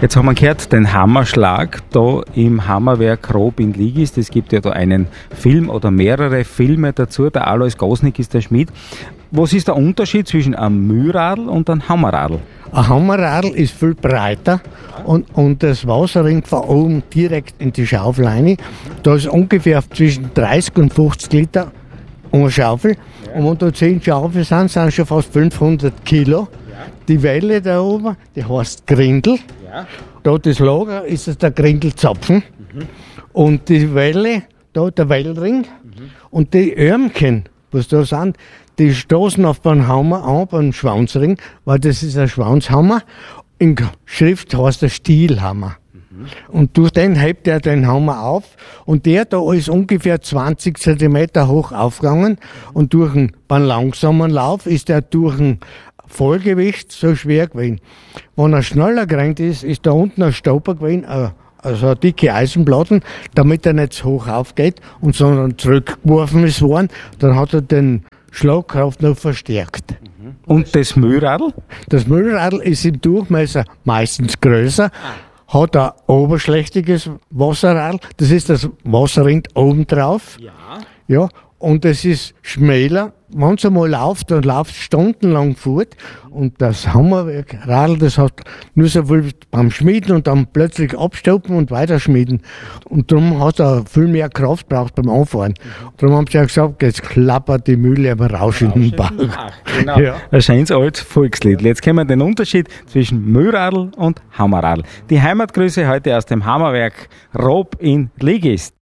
Jetzt haben wir gehört, den Hammerschlag da im Hammerwerk Rob in Ligis. Es gibt ja da einen Film oder mehrere Filme dazu. Der Alois Gosnick ist der Schmied. Was ist der Unterschied zwischen einem Mühlradl und einem Hammerradl? Ein Hammerradl ist viel breiter und das Wasser rinnt von oben direkt in die Schaufel rein. Da ist ungefähr zwischen 30 und 50 Liter eine Schaufel. Und wenn da 10 Schaufeln sind, sind schon fast 500 Kilo. Die Welle da oben, die heißt Grindel. Da das Lager ist es der Grindelzapfen. Und die Welle, da der Wellring. Und die Ärmchen, was da sind, die stoßen auf den Hammer an, beim Schwanzring, weil das ist ein Schwanzhammer. In Schrift heißt der Stielhammer. Und durch den hebt er den Hammer auf. Und der da ist ungefähr 20 cm hoch aufgegangen. Und beim langsamen Lauf ist er durch ein Vollgewicht so schwer gewesen. Wenn er schneller gerannt ist, ist da unten ein Stopper gewesen, also eine dicke Eisenplatten, damit er nicht so hoch aufgeht, und sondern zurückgeworfen ist worden. Dann hat er den Schlagkraft noch verstärkt. Und das Mühlradl? Das Mühlradl ist im Durchmesser meistens größer, hat ein oberschlächtiges Wasserradl, das ist das Wasser rinnt oben drauf. Ja, und es ist schmäler. Wenn es einmal läuft, dann läuft es stundenlang fort. Und das Hammerwerkradl, das hat nur so viel beim Schmieden und dann plötzlich abstoppen und weiterschmieden. Und darum hat er viel mehr Kraft braucht beim Anfahren. Darum haben sie ja gesagt, jetzt klappert die Mühle aber Rausch in den Bauch. Genau. Ja. Ein schönes altes Volkslied. Jetzt kennen wir den Unterschied zwischen Mühlradl und Hammerradl. Die Heimatgrüße heute aus dem Hammerwerk Rob in Ligis.